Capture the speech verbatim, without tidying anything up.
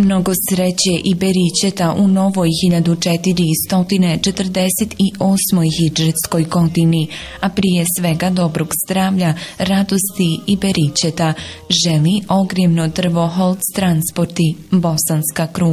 Mnogo sreće i beričeta u novoj hiljadu četiristo četrdeset osmoj hidžretskoj godini, a prije svega dobrog zdravlja, radosti i beričeta, želi ogrjevno drvo Holc transporti Bosanska Krupa.